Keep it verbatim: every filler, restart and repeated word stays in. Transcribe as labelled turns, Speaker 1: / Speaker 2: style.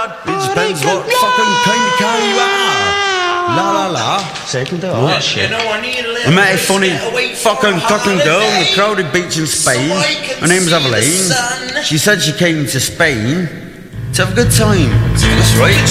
Speaker 1: It depends what fucking kind of car you are. La la la.
Speaker 2: Second day.
Speaker 1: Oh, shit. I met a funny fucking fucking girl on a crowded beach in Spain. Her name was Evelyn. She said she came to Spain to have a good time. That's right.